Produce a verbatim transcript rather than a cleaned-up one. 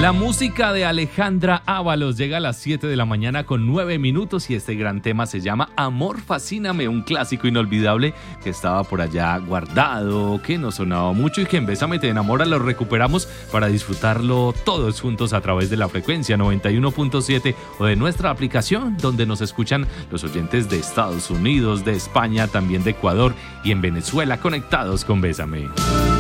La música de Alejandra Ábalos llega a las siete de la mañana con nueve minutos y este gran tema se llama Amor Fascíname, un clásico inolvidable que estaba por allá guardado, que nos sonaba mucho y que en Bésame Te Enamora lo recuperamos para disfrutarlo todos juntos a través de la frecuencia noventa y uno punto siete o de nuestra aplicación, donde nos escuchan los oyentes de Estados Unidos, de España, también de Ecuador y en Venezuela conectados con Bésame.